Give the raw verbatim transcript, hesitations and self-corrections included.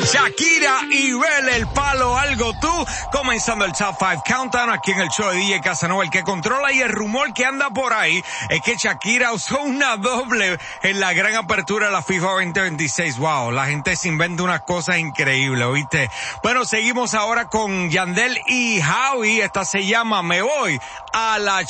Shakira y Bel, el palo, algo tú, comenzando el Top cinco Countdown aquí en el show de D J Casanova, el que controla, y el rumor que anda por ahí es que Shakira usó una doble en la gran apertura de la FIFA veinte veintiséis. Wow, la gente se inventa unas cosas increíbles, ¿oíste? Bueno, seguimos ahora con Yandel y Howie, esta se llama Me Voy a la